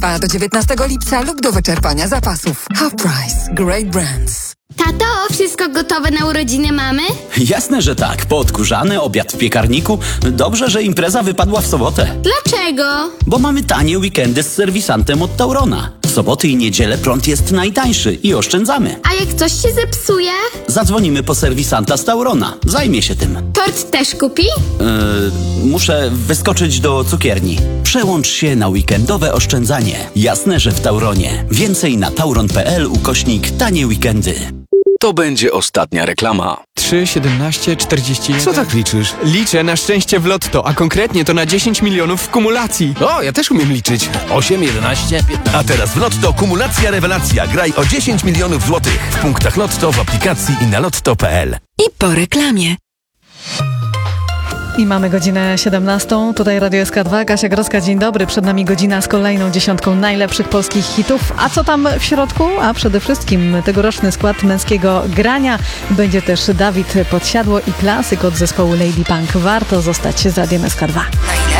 A do 19 lipca lub do wyczerpania zapasów. Half Price. Great Brands. Tato, wszystko gotowe na urodziny mamy? Jasne, że tak. Poodkurzany, obiad w piekarniku. Dobrze, że impreza wypadła w sobotę. Dlaczego? Bo mamy tanie weekendy z serwisantem od Taurona. W soboty i niedzielę prąd jest najtańszy i oszczędzamy. A jak coś się zepsuje? Zadzwonimy po serwisanta z Taurona. Zajmie się tym. Tort też kupi? Muszę wyskoczyć do cukierni. Przełącz się na weekendowe oszczędzanie. Jasne, że w Tauronie. Więcej na tauron.pl/tanie weekendy. To będzie ostatnia reklama. 3, 17, 41... Co tak liczysz? Liczę na szczęście w lotto, a konkretnie to na 10 milionów w kumulacji. O, ja też umiem liczyć. 8, 11, 15... A teraz w Lotto kumulacja rewelacja. Graj o 10 milionów złotych. W punktach Lotto, w aplikacji i na lotto.pl. I po reklamie. I mamy godzinę 17. Tutaj Radio SK2. Kasia Grodzka, dzień dobry. Przed nami godzina z kolejną dziesiątką najlepszych polskich hitów. A co tam w środku? A przede wszystkim tegoroczny skład męskiego grania. Będzie też Dawid Podsiadło i klasyk od zespołu Lady Punk. Warto zostać z Radiem SK2.